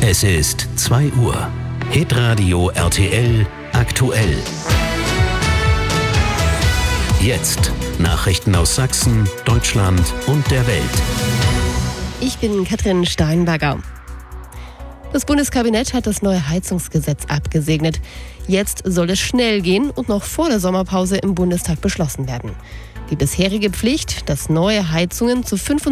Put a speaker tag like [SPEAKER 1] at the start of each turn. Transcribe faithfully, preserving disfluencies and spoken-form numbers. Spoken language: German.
[SPEAKER 1] Es ist zwei Uhr. Hitradio R T L aktuell. Jetzt Nachrichten aus Sachsen, Deutschland und der Welt.
[SPEAKER 2] Ich bin Katrin Steinberger. Das Bundeskabinett hat das neue Heizungsgesetz abgesegnet. Jetzt soll es schnell gehen und noch vor der Sommerpause im Bundestag beschlossen werden. Die bisherige Pflicht, dass neue Heizungen zu